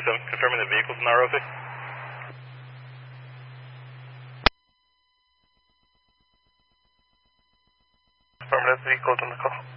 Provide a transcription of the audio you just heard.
confirming the vehicles in ROV. Affirmative, vehicles on the call.